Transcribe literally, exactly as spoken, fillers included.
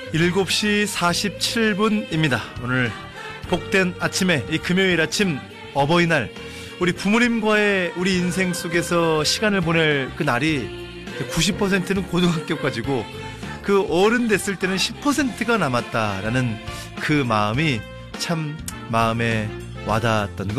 일곱 시 사십칠 분입니다. 오늘 복된 아침에 이 금요일 아침 어버이날, 우리 부모님과의 우리 인생 속에서 시간을 보낼 그 날이 구십 퍼센트는 고등학교까지고 그 어른 됐을 때는 십 퍼센트가 남았다라는 그 마음이 참 마음에 와닿았던 것